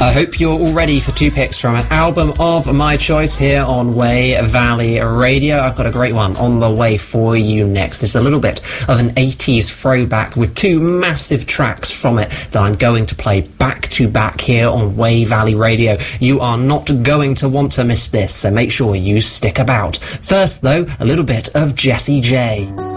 I hope you're all ready for two picks from an album of my choice here on Way Valley Radio. I've got a great one on the way for you next. It's a little bit of an 80s throwback with two massive tracks from it that I'm going to play back to back here on Way Valley Radio. You are not going to want to miss this, so make sure you stick about. First, though, a little bit of Jessie J.